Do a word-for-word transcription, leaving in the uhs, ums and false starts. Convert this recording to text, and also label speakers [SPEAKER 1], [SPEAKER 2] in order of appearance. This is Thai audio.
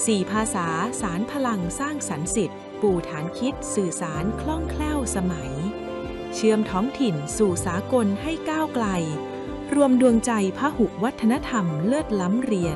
[SPEAKER 1] สี่ภาษาสารพลังสร้างสรรค์สิทธิ์ปูฐานคิดสื่อสารคล่องแคล่วสมัยเชื่อมท้องถิ่นสู่สากลให้ก้าวไกลรวมดวงใจพหุวัฒนธรรมเลิศล้ำเรียน